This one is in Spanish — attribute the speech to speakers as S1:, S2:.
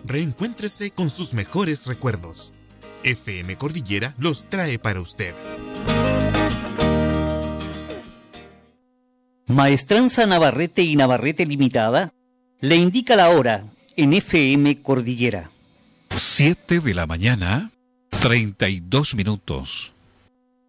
S1: Reencuéntrese con sus mejores recuerdos. FM Cordillera los trae para usted.
S2: Maestranza Navarrete y Navarrete Limitada le indica la hora en FM Cordillera.
S3: 7 de la mañana, 32 minutos.